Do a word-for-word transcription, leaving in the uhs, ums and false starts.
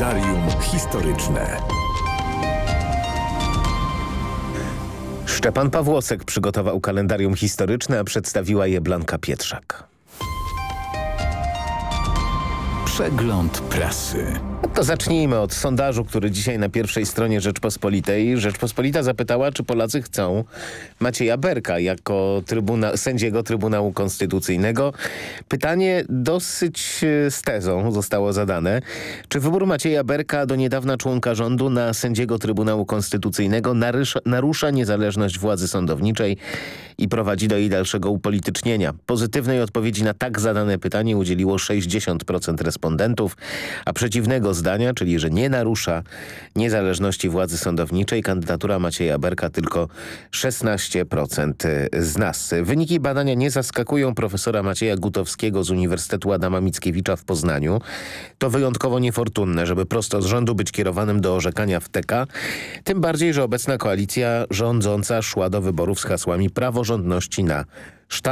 Kalendarium historyczne. Szczepan Pawłosek przygotował kalendarium historyczne, a przedstawiła je Blanka Pietrzak. Przegląd prasy. To zacznijmy od sondażu, który dzisiaj na pierwszej stronie Rzeczpospolitej. Rzeczpospolita zapytała, czy Polacy chcą Macieja Berka jako trybuna, sędziego Trybunału Konstytucyjnego. Pytanie dosyć z tezą zostało zadane. Czy wybór Macieja Berka, do niedawna członka rządu, na sędziego Trybunału Konstytucyjnego narusza, narusza niezależność władzy sądowniczej i prowadzi do jej dalszego upolitycznienia? Pozytywnej odpowiedzi na tak zadane pytanie udzieliło sześćdziesiąt procent respondentów, a przeciwnego zdania, czyli że nie narusza niezależności władzy sądowniczej, kandydatura Macieja Berka tylko szesnaście procent z nas. Wyniki badania nie zaskakują profesora Macieja Gutowskiego z Uniwersytetu Adama Mickiewicza w Poznaniu. To wyjątkowo niefortunne, żeby prosto z rządu być kierowanym do orzekania w T K. Tym bardziej, że obecna koalicja rządząca szła do wyborów z hasłami praworządności na